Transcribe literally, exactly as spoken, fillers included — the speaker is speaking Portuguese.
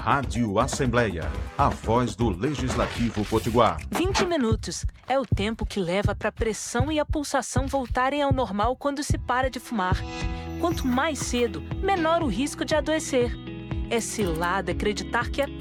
Rádio Assembleia, a voz do Legislativo Potiguar. vinte minutos é o tempo que leva para a pressão e a pulsação voltarem ao normal quando se para de fumar. Quanto mais cedo, menor o risco de adoecer. É cilada acreditar que é